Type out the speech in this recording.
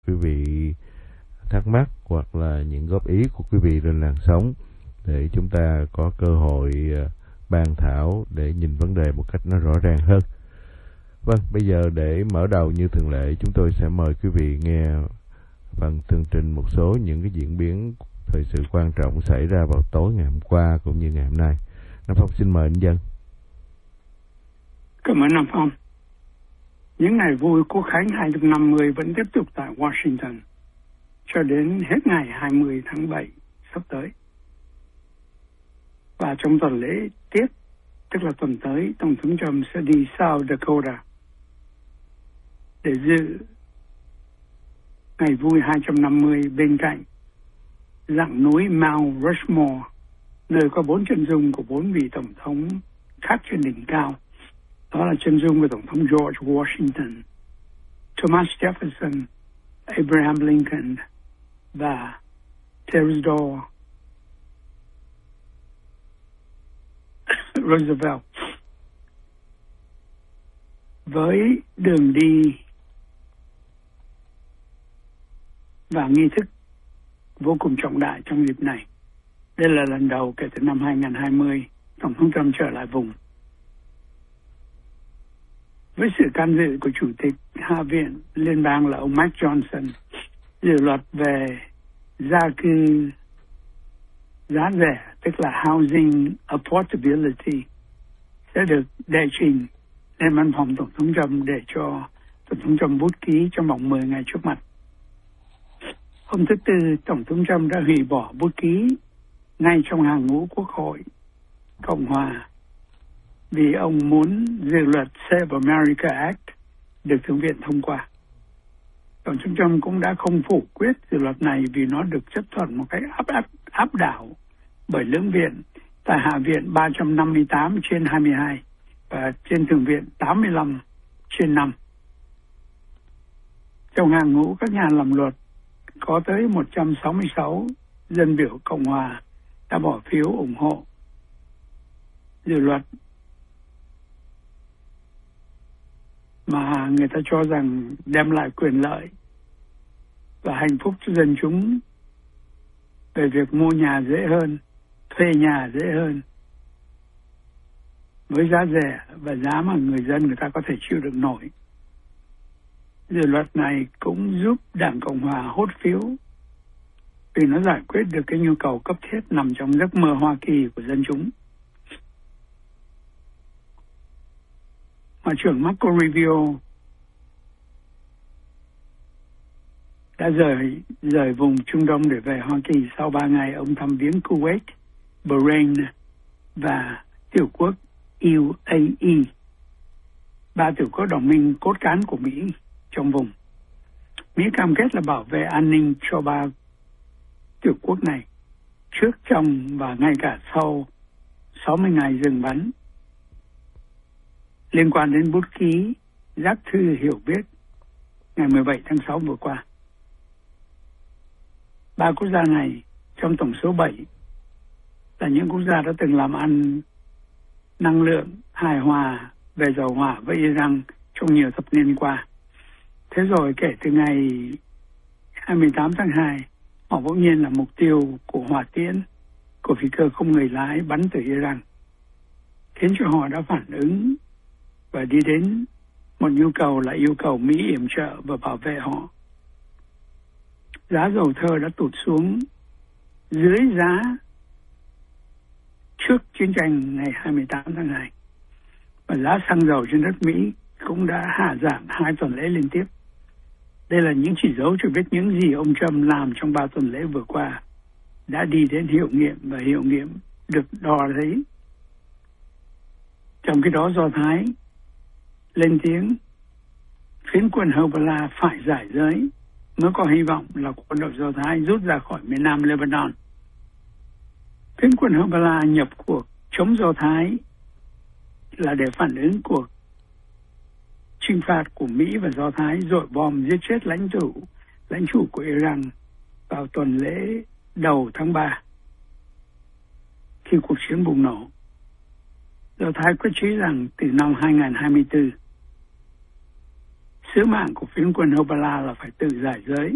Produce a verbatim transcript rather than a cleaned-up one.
quý vị thắc mắc hoặc là những góp ý của quý vị trên làn sóng để chúng ta có cơ hội bàn thảo để nhìn vấn đề một cách nó rõ ràng hơn. Vâng, bây giờ để mở đầu như thường lệ, chúng tôi sẽ mời quý vị nghe phần tường trình một số những cái diễn biến thời sự quan trọng xảy ra vào tối ngày hôm qua cũng như ngày hôm nay. Nam Phong xin mời anh Dân. Cảm ơn Nam Phong. Những ngày vui Quốc khánh hai trăm năm mươi vẫn tiếp tục tại Washington cho đến hết ngày hai mươi tháng bảy sắp tới. Và trong tuần lễ tiếp, tức là tuần tới, Tổng thống Trump sẽ đi South Dakota để dự ngày vui hai trăm năm mươi bên cạnh dặng núi Mount Rushmore, nơi có bốn chân dung của bốn vị tổng thống khác trên đỉnh cao. Đó là chân dung của Tổng thống George Washington, Thomas Jefferson, Abraham Lincoln và Theodore Roosevelt. Với đường đi và nghi thức vô cùng trọng đại trong dịp này, đây là lần đầu kể từ năm hai nghìn không trăm hai mươi Tổng thống Trump trở lại vùng. Với sự can dự của Chủ tịch Hạ viện Liên bang là ông Mike Johnson, dự luật về gia cư giá rẻ, tức là Housing Affordability, sẽ được đệ trình lên văn phòng Tổng thống Trump để cho Tổng thống Trump bút ký trong vòng mười ngày trước mặt. Hôm thứ Tư, Tổng thống Trump đã hủy bỏ bút ký ngay trong hàng ngũ Quốc hội Cộng hòa vì ông muốn dự luật Save America Act được Thượng viện thông qua. Tổng thống Trump cũng đã không phủ quyết dự luật này vì nó được chấp thuận một cách áp, áp, áp đảo bởi lưỡng viện tại Hạ viện ba trăm năm mươi tám trên hai mươi hai và trên Thượng viện tám mươi lăm trên năm. Trong hàng ngũ các nhà làm luật có tới một trăm sáu mươi sáu dân biểu Cộng hòa đã bỏ phiếu ủng hộ dự luật mà người ta cho rằng đem lại quyền lợi và hạnh phúc cho dân chúng về việc mua nhà dễ hơn, thuê nhà dễ hơn, với giá rẻ và giá mà người dân người ta có thể chịu được nổi. Dự luật này cũng giúp Đảng Cộng hòa hốt phiếu vì nó giải quyết được cái nhu cầu cấp thiết nằm trong giấc mơ Hoa Kỳ của dân chúng. Ngoại trưởng Marco Rubio đã rời rời vùng Trung Đông để về Hoa Kỳ sau ba ngày ông thăm viếng Kuwait, Bahrain và tiểu quốc U A E, ba tiểu quốc đồng minh cốt cán của Mỹ trong vùng. Mỹ cam kết là bảo vệ an ninh cho ba tiểu quốc này trước, trong và ngay cả sau sáu mươi ngày dừng bắn. Liên quan đến bút ký giác thư hiểu biết ngày mười bảy tháng sáu vừa qua, ba quốc gia này trong tổng số bảy là những quốc gia đã từng làm ăn năng lượng hài hòa về dầu hỏa với Iran trong nhiều thập niên qua. Thế rồi kể từ ngày hai mươi tám tháng hai, họ bỗng nhiên là mục tiêu của hỏa tiễn của phi cơ không người lái bắn từ Iran, khiến cho họ đã phản ứng và đi đến một nhu cầu là yêu cầu Mỹ yểm trợ và bảo vệ họ. Giá dầu thô đã tụt xuống dưới giá trước chiến tranh ngày hai mươi tám tháng hai. Và giá xăng dầu trên đất Mỹ cũng đã hạ giảm hai tuần lễ liên tiếp. Đây là những chỉ dấu cho biết những gì ông Trump làm trong ba tuần lễ vừa qua đã đi đến hiệu nghiệm, và hiệu nghiệm được đo thấy. Trong khi đó Do Thái lên tiếng phiến quân Hezbollah phải giải giới mới có hy vọng là quân đội Do Thái rút ra khỏi miền nam Lebanon. Phiến quân Hezbollah nhập cuộc chống Do Thái là để phản ứng cuộc trừng phạt của Mỹ và Do Thái dội bom giết chết lãnh tụ lãnh chủ của Iran vào tuần lễ đầu tháng ba khi cuộc chiến bùng nổ. Do Thái quyết chí rằng từ năm hai nghìn không trăm hai mươi tư, sứ mạng của phiến quân Hezbollah là phải tự giải giới